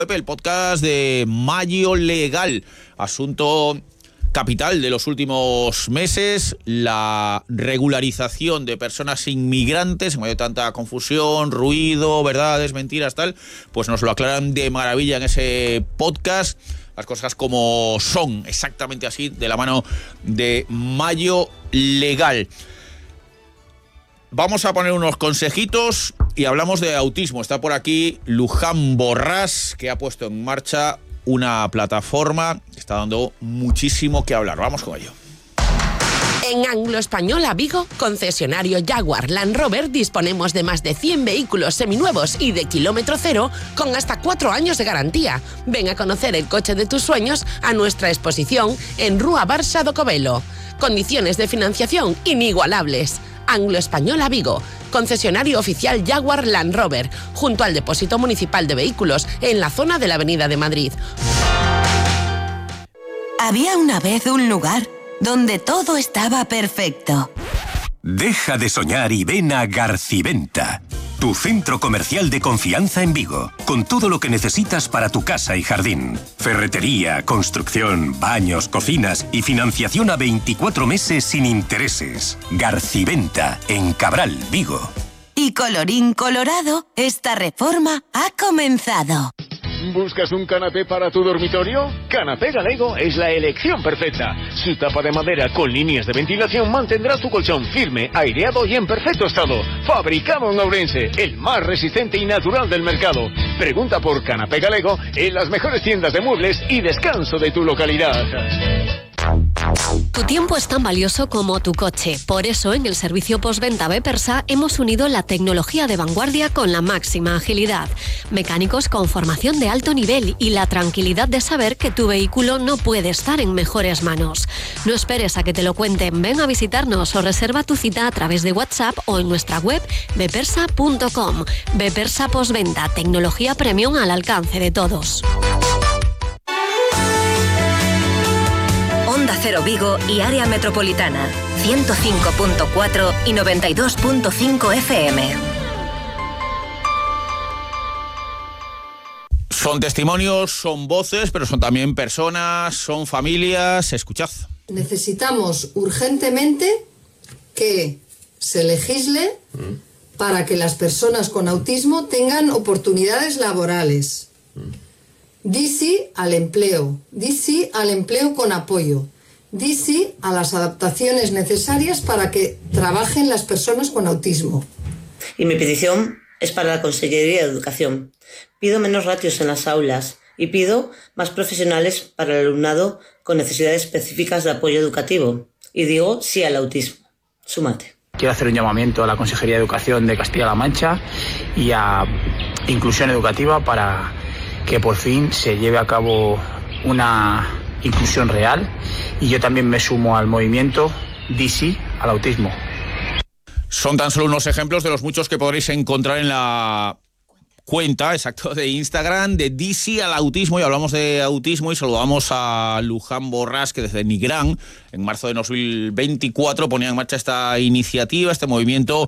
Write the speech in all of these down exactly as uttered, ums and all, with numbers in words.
Pepe, el podcast de Mayo Legal, asunto capital de los últimos meses, la regularización de personas inmigrantes, en medio de tanta confusión, ruido, verdades, mentiras, tal, pues nos lo aclaran de maravilla en ese podcast, las cosas como son, exactamente así, de la mano de Mayo Legal. Vamos a poner unos consejitos y hablamos de autismo. Está por aquí Luján Borràs, que ha puesto en marcha una plataforma que está dando muchísimo que hablar. Vamos con ello. En Anglo Española Vigo, concesionario Jaguar Land Rover, disponemos de más de cien vehículos seminuevos y de kilómetro cero con hasta cuatro años de garantía. Ven a conocer el coche de tus sueños a nuestra exposición en Rúa Barça do Covelo. Condiciones de financiación inigualables. Anglo Española Vigo, concesionario oficial Jaguar Land Rover, junto al depósito municipal de vehículos en la zona de la Avenida de Madrid. Había una vez un lugar donde todo estaba perfecto. Deja de soñar y ven a Garciventa, tu centro comercial de confianza en Vigo, con todo lo que necesitas para tu casa y jardín. Ferretería, construcción, baños, cocinas y financiación a veinticuatro meses sin intereses. Garciventa, en Cabral, Vigo. Y colorín colorado, esta reforma ha comenzado. ¿Buscas un canapé para tu dormitorio? Canapé Galego es la elección perfecta. Su tapa de madera con líneas de ventilación mantendrá tu colchón firme, aireado y en perfecto estado. Fabricado en Ourense, el más resistente y natural del mercado. Pregunta por Canapé Galego en las mejores tiendas de muebles y descanso de tu localidad. Tu tiempo es tan valioso como tu coche. Por eso, en el servicio postventa Bepersa hemos unido la tecnología de vanguardia con la máxima agilidad. Mecánicos con formación de alto nivel y la tranquilidad de saber que tu vehículo no puede estar en mejores manos. No esperes a que te lo cuenten. Ven a visitarnos o reserva tu cita a través de WhatsApp o en nuestra web bepersa punto com. Bepersa Postventa, tecnología premium al alcance de todos. Onda Cero Vigo y área metropolitana, ciento cinco punto cuatro y noventa y dos punto cinco F M. Son testimonios, son voces, pero son también personas, son familias. Escuchad. Necesitamos urgentemente que se legisle mm. para que las personas con autismo tengan oportunidades laborales. Mm. Di sí al empleo, di sí al empleo con apoyo, di sí a las adaptaciones necesarias para que trabajen las personas con autismo. Y mi petición es para la Consejería de Educación. Pido menos ratios en las aulas y pido más profesionales para el alumnado con necesidades específicas de apoyo educativo. Y digo sí al autismo. Súmate. Quiero hacer un llamamiento a la Consejería de Educación de Castilla-La Mancha y a Inclusión Educativa para que por fin se lleve a cabo una inclusión real, y yo también me sumo al movimiento Di sí al autismo. Son tan solo unos ejemplos de los muchos que podréis encontrar en la cuenta, exacto, de Instagram de Di sí al autismo, y hablamos de autismo y saludamos a Luján Borràs, que desde Nigrán, en marzo de dos mil veinticuatro, ponía en marcha esta iniciativa, este movimiento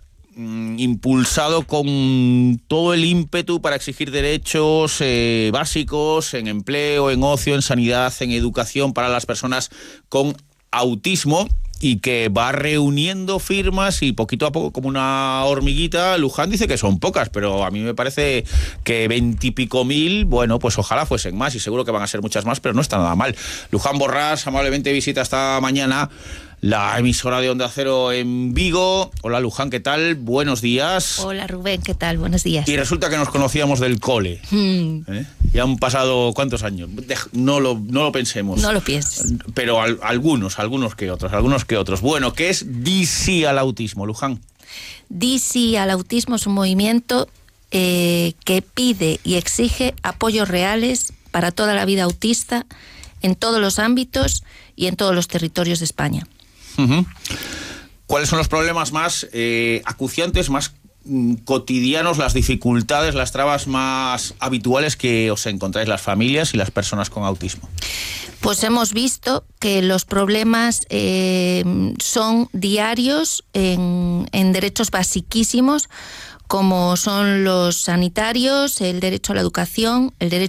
impulsado con todo el ímpetu para exigir derechos eh, básicos en empleo, en ocio, en sanidad, en educación para las personas con autismo, y que va reuniendo firmas y poquito a poco, como una hormiguita. Luján dice que son pocas, pero a mí me parece que veintipico mil, bueno, pues ojalá fuesen más, y seguro que van a ser muchas más, pero no está nada mal. Luján Borràs amablemente visita esta mañana la emisora de Onda Cero en Vigo. Hola Luján, ¿qué tal? Buenos días. Hola Rubén, ¿qué tal? Buenos días. Y resulta que nos conocíamos del cole. Mm. ¿Eh? Ya han pasado ¿cuántos años? No lo, no lo pensemos. No lo pienses. Pero al, algunos, algunos que otros, algunos que otros. Bueno, ¿qué es Di sí al autismo, Luján? Di sí al autismo es un movimiento eh, que pide y exige apoyos reales para toda la vida autista en todos los ámbitos y en todos los territorios de España. Uh-huh. ¿Cuáles son los problemas más eh, acuciantes, más mm, cotidianos, las dificultades, las trabas más habituales que os encontráis las familias y las personas con autismo? Pues hemos visto que los problemas eh, son diarios en, en derechos basiquísimos, como son los sanitarios, el derecho a la educación, el derecho